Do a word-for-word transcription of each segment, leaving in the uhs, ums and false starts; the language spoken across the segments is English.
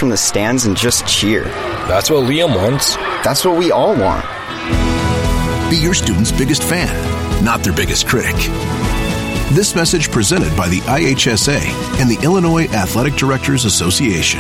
from the stands and just cheer. That's what Liam wants. That's what we all want. Be your student's biggest fan, not their biggest critic. This message presented by the I H S A and the Illinois Athletic Directors Association.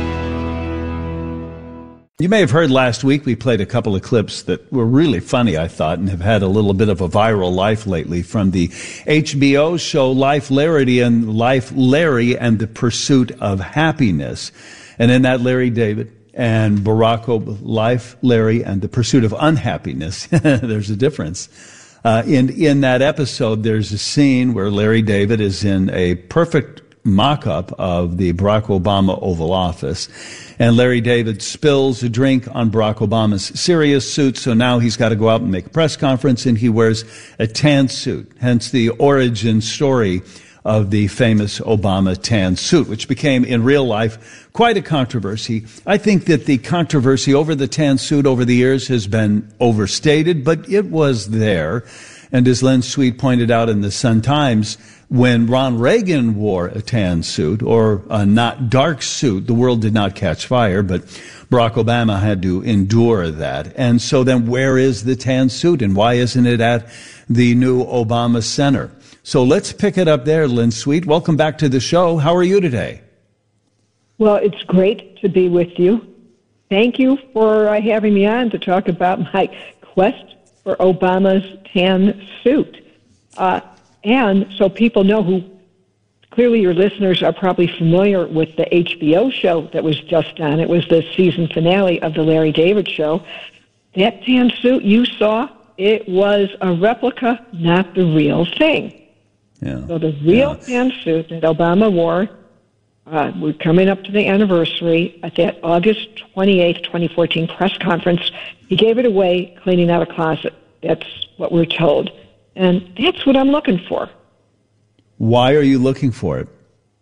You may have heard last week we played a couple of clips that were really funny, I thought, and have had a little bit of a viral life lately from the H B O show Life, Larry and Life, Larry and the Pursuit of Happiness. And in that, Larry David and Barack Obama, Life, Larry and the Pursuit of Unhappiness. There's a difference. Uh, in, in that episode, there's a scene where Larry David is in a perfect mock-up of the Barack Obama Oval Office. And Larry David spills a drink on Barack Obama's serious suit, so now he's got to go out and make a press conference, and he wears a tan suit, hence the origin story of the famous Obama tan suit, which became, in real life, quite a controversy. I think that the controversy over the tan suit over the years has been overstated, but it was there. And as Len Sweet pointed out in the Sun-Times, when Ron Reagan wore a tan suit or a not dark suit, the world did not catch fire, but Barack Obama had to endure that. And so then where is the tan suit, and why isn't it at the new Obama Center? So let's pick it up there, Lynn Sweet. Welcome back to the show. How are you today? Well, it's great to be with you. Thank you for uh, having me on to talk about my quest for Obama's tan suit. Uh, and so people know who, clearly your listeners are probably familiar with the H B O show that was just on. It was the season finale of the Larry David show. That tan suit you saw, it was a replica, not the real thing. Yeah. So the real yeah. tan suit that Obama wore, uh, we're coming up to the anniversary at that August twenty-eighth, twenty fourteen press conference. He gave it away cleaning out a closet. That's what we're told. And that's what I'm looking for. Why are you looking for it?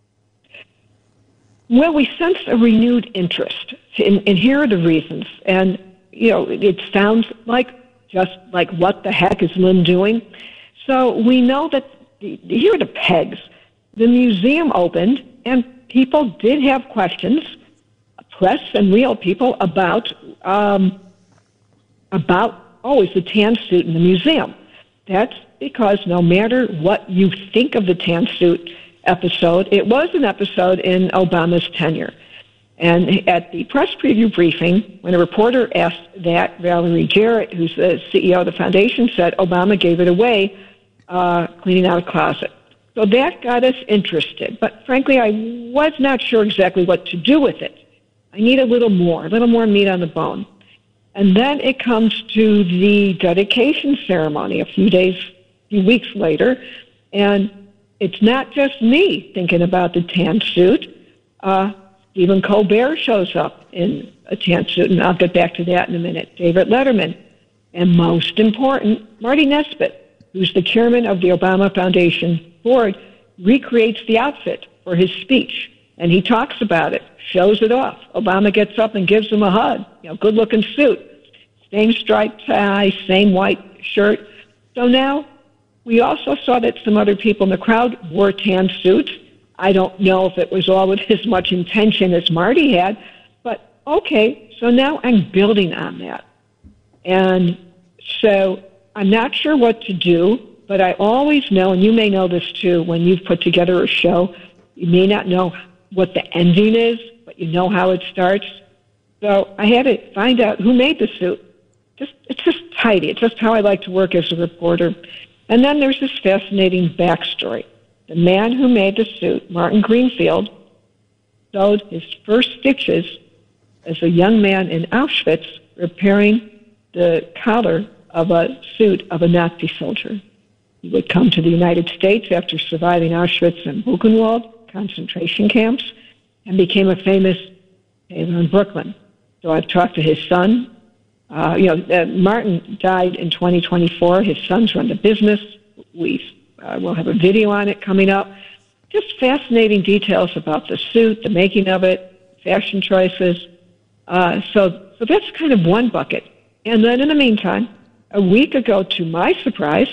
Well, we sense a renewed interest, and, and here are the reasons. And, you know, it sounds like just like, what the heck is Lynn doing? So we know that, the, here are the pegs. The museum opened, and people did have questions, press and real people, about, um, about oh, is the tan suit in the museum? That's because no matter what you think of the tan suit episode, it was an episode in Obama's tenure. And at the press preview briefing, when a reporter asked that, Valerie Jarrett, who's the C E O of the foundation, said Obama gave it away uh, cleaning out a closet. So that got us interested. But frankly, I was not sure exactly what to do with it. I need a little more, a little more meat on the bone. And then it comes to the dedication ceremony a few days, a few weeks later, and it's not just me thinking about the tan suit. Uh, Stephen Colbert shows up in a tan suit, and I'll get back to that in a minute. David Letterman, and most important, Marty Nesbitt, who's the chairman of the Obama Foundation board, recreates the outfit for his speech, and he talks about it, shows it off. Obama gets up and gives him a hug. You know, good-looking suit, same striped tie, same white shirt. So now we also saw that some other people in the crowd wore tan suits. I don't know if it was all with as much intention as Marty had, but okay, so now I'm building on that. And so I'm not sure what to do, but I always know, and you may know this too, when you've put together a show, you may not know what the ending is, but you know how it starts. So I had to find out who made the suit. Just It's just tidy. It's just how I like to work as a reporter. And then there's this fascinating backstory. The man who made the suit, Martin Greenfield, sewed his first stitches as a young man in Auschwitz repairing the collar of a suit of a Nazi soldier. He would come to the United States after surviving Auschwitz and Buchenwald concentration camps and became a famous tailor in Brooklyn. So I've talked to his son. Uh, you know, uh, Martin died in twenty twenty-four. His sons run the business. We uh, will have a video on it coming up. Just fascinating details about the suit, the making of it, fashion choices. Uh, so, so that's kind of one bucket. And then in the meantime, a week ago, to my surprise,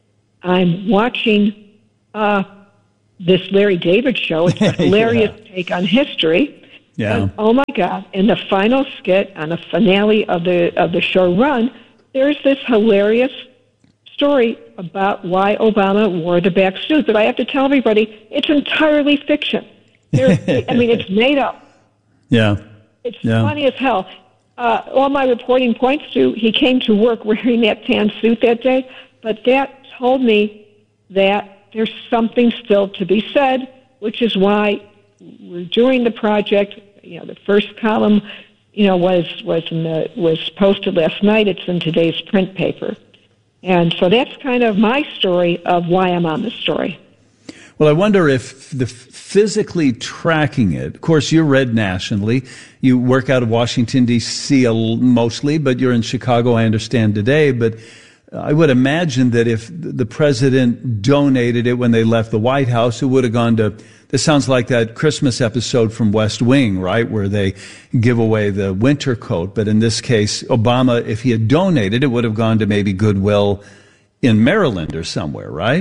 I'm watching uh, this Larry David show. It's a hilarious yeah. take on history. Yeah. And, oh my God! In the final skit on the finale of the of the show run, there's this hilarious story about why Obama wore the back suit. But I have to tell everybody, it's entirely fiction. There, I mean, it's made up. Yeah. It's yeah. funny as hell. Uh, all my reporting points to he came to work wearing that tan suit that day, but that told me that there's something still to be said, which is why we're doing the project. You know, the first column, you know, was was in the, was posted last night. It's in today's print paper, and so that's kind of my story of why I'm on this story. Well, I wonder if the physically tracking it, of course, you're read nationally. You work out of Washington, D C mostly, but you're in Chicago, I understand, today. But I would imagine that if the president donated it when they left the White House, it would have gone to, this sounds like that Christmas episode from West Wing, right, where they give away the winter coat. But in this case, Obama, if he had donated, it would have gone to maybe Goodwill in Maryland or somewhere, right?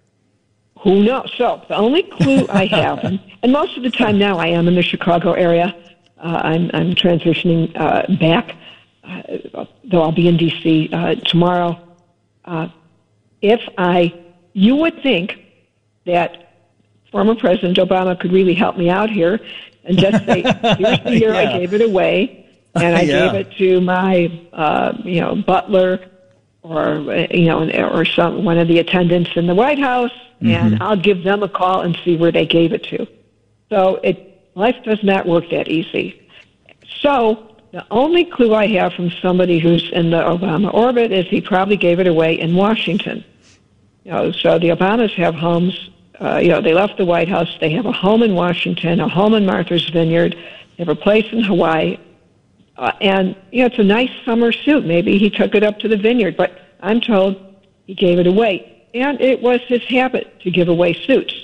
Who knows? So the only clue I have, and, and most of the time now I am in the Chicago area. Uh, I'm, I'm transitioning uh, back, uh, though I'll be in D C uh, tomorrow. Uh, if I, you would think that former President Obama could really help me out here and just say, here's the year yeah. I gave it away, and I yeah. gave it to my, uh, you know, butler or, you know, or some one of the attendants in the White House, mm-hmm. and I'll give them a call and see where they gave it to. So it, life does not work that easy. So the only clue I have from somebody who's in the Obama orbit is he probably gave it away in Washington. You know, so the Obamas have homes. Uh, you know, they left the White House. They have a home in Washington, a home in Martha's Vineyard. They have a place in Hawaii. Uh, and, you know, it's a nice summer suit. Maybe he took it up to the vineyard, but I'm told he gave it away. And it was his habit to give away suits.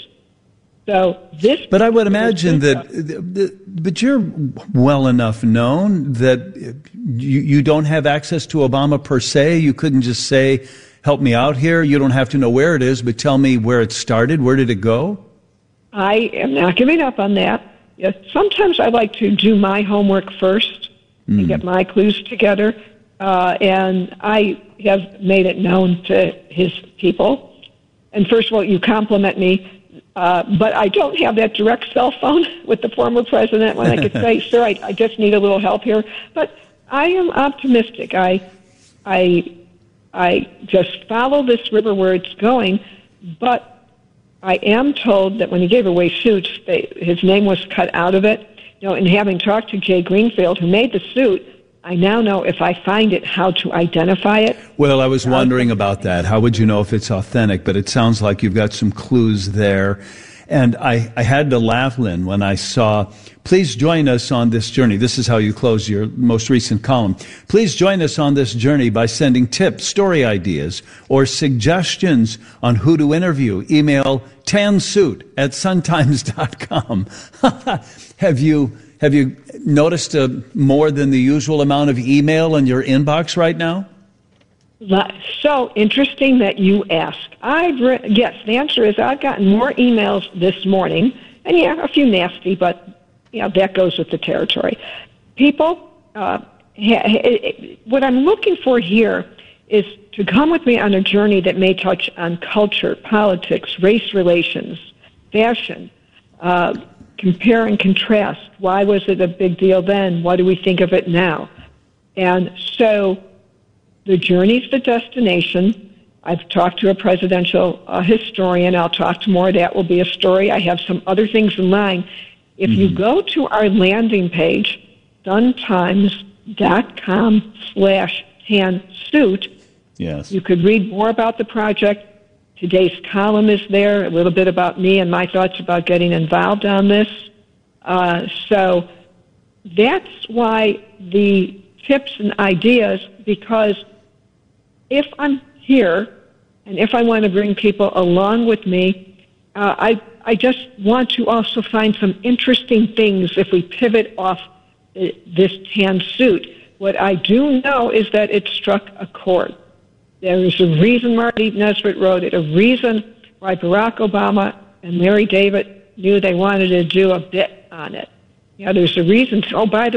So this. But I would imagine that, but you're well enough known that you, you don't have access to Obama per se. You couldn't just say, help me out here. You don't have to know where it is, but tell me where it started. Where did it go? I am not giving up on that. Yes, sometimes I like to do my homework first mm. and get my clues together. Uh, and I have made it known to his people. And first of all, you compliment me. Uh, but I don't have that direct cell phone with the former president when I could say, sir, I, I just need a little help here. But I am optimistic. I, I, I just follow this river where it's going. But I am told that when he gave away suits, they, his name was cut out of it. You know, and having talked to Jay Greenfield, who made the suit, I now know if I find it, how to identify it. Well, I was wondering about that. How would you know if it's authentic? But it sounds like you've got some clues there. And I, I had to laugh, Lynn, when I saw, please join us on this journey. This is how you close your most recent column. Please join us on this journey by sending tips, story ideas, or suggestions on who to interview. Email tansuit at suntimes dot com. Have you... Have you noticed a more than the usual amount of email in your inbox right now? So interesting that you ask. I've re- yes, the answer is I've gotten more emails this morning, and yeah, a few nasty, but you know that goes with the territory. People, uh, ha- what I'm looking for here is to come with me on a journey that may touch on culture, politics, race relations, fashion. Uh, Compare and contrast. Why was it a big deal then? What do we think of it now? And so the journey's the destination. I've talked to a presidential uh, historian. I'll talk to more. That will be a story. I have some other things in line. If mm-hmm. you go to our landing page, suntimes dot com slash tan suit, yes. you could read more about the project. Today's column is there, a little bit about me and my thoughts about getting involved on this. Uh, so that's why the tips and ideas, because if I'm here and if I want to bring people along with me, uh, I, I just want to also find some interesting things if we pivot off this tan suit. What I do know is that it struck a chord. There is a reason Marty Nesbitt wrote it, a reason why Barack Obama and Larry David knew they wanted to do a bit on it. Yeah, there's a reason. Oh, by the